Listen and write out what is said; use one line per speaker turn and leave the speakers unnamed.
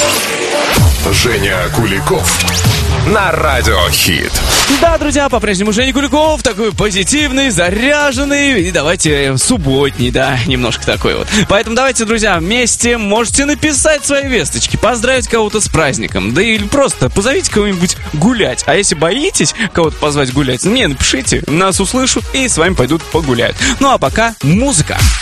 Женя Куликов на Радио Хит.
Да, друзья, по-прежнему Женя Куликов, такой позитивный, заряженный, и давайте субботний, да, немножко такой вот. Поэтому давайте, друзья, вместе можете написать свои весточки, поздравить кого-то с праздником, да или просто позовите кого-нибудь гулять. А если боитесь кого-то позвать гулять, мне напишите, нас услышат и с вами пойдут погулять. Ну а пока музыка.